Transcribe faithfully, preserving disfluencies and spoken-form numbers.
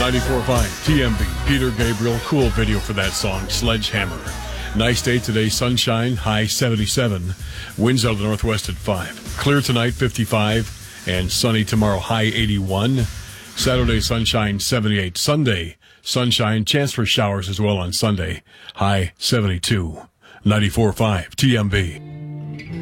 ninety-four point five T M B. Peter Gabriel, cool video for that song, Sledgehammer. Nice day today, sunshine, high seventy-seven. Winds out of the northwest at five. Clear tonight, fifty-five. And sunny tomorrow, high eighty-one. Saturday, sunshine, seventy-eight. Sunday, sunshine, chance for showers as well on Sunday, high seventy-two. ninety-four point five T M B.